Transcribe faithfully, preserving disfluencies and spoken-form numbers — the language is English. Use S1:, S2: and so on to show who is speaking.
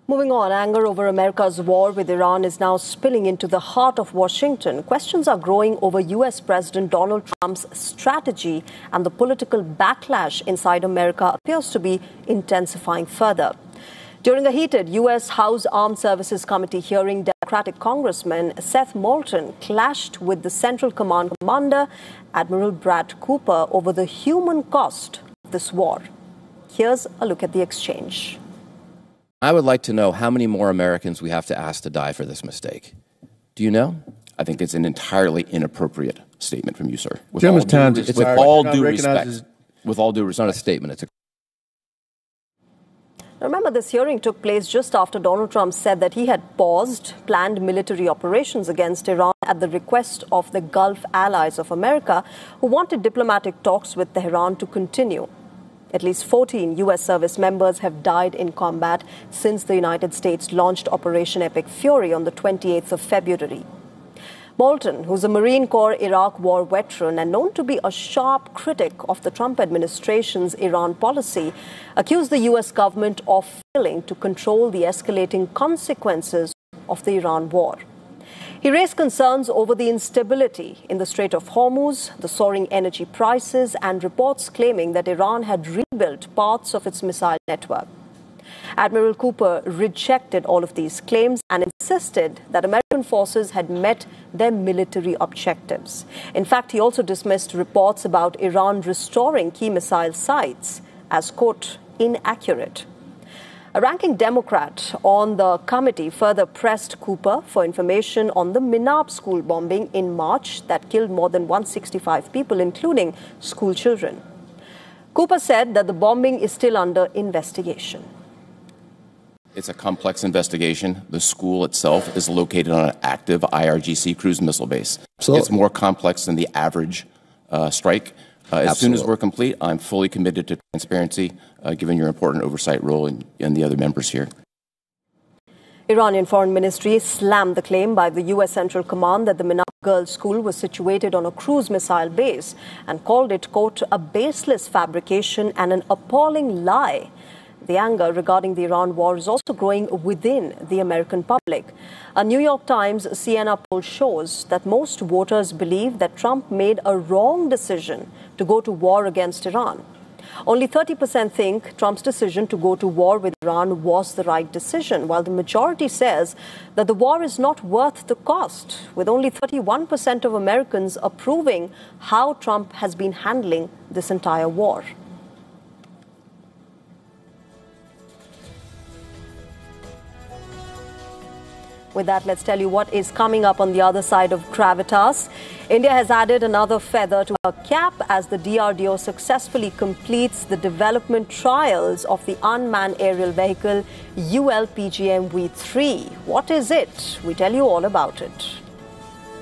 S1: Moving on, anger over America's war with Iran is now spilling into the heart of Washington. Questions are growing over U S President Donald Trump's strategy, and the political backlash inside America appears to be intensifying further. During a heated U S House Armed Services Committee hearing, Democratic Congressman Seth Moulton clashed with the Central Command commander, Admiral Brad Cooper, over the human cost of this war. Here's a look at the exchange.
S2: I would like to know how many more Americans we have to ask to die for this mistake. Do you know? I think it's an entirely inappropriate statement from you, sir. With
S3: Jim
S2: all
S3: is time
S2: due,
S3: to
S2: it's with all due respect. With all due, it's not a statement. It's a
S1: Remember, this hearing took place just after Donald Trump said that he had paused planned military operations against Iran at the request of the Gulf allies of America, who wanted diplomatic talks with Tehran to continue. At least fourteen U S service members have died in combat since the United States launched Operation Epic Fury on the twenty-eighth of February. Moulton, who's a Marine Corps Iraq war veteran and known to be a sharp critic of the Trump administration's Iran policy, accused the U S government of failing to control the escalating consequences of the Iran war. He raised concerns over the instability in the Strait of Hormuz, the soaring energy prices, and reports claiming that Iran had rebuilt parts of its missile network. Admiral Cooper rejected all of these claims and insisted that American forces had met their military objectives. In fact, he also dismissed reports about Iran restoring key missile sites as, quote, inaccurate. A ranking Democrat on the committee further pressed Cooper for information on the Minab school bombing in March that killed more than one hundred sixty-five people, including school children. Cooper said that the bombing is still under investigation.
S2: It's a complex investigation. The school itself is located on an active I R G C cruise missile base. Absolutely. It's more complex than the average uh, strike. Uh, as Absolutely. soon as we're complete, I'm fully committed to transparency, uh, given your important oversight role and, and the other members here.
S1: Iranian Foreign Ministry slammed the claim by the U S Central Command that the Minab Girls' School was situated on a cruise missile base and called it, quote, a baseless fabrication and an appalling lie. The anger regarding the Iran war is also growing within the American public. A New York Times Siena poll shows that most voters believe that Trump made a wrong decision to go to war against Iran. Only thirty percent think Trump's decision to go to war with Iran was the right decision, while the majority says that the war is not worth the cost, with only thirty-one percent of Americans approving how Trump has been handling this entire war. With that, let's tell you what is coming up on the other side of gravitas. India has added another feather to her cap as the D R D O successfully completes the development trials of the unmanned aerial vehicle U L P G M V three. What is it? We tell you all about it.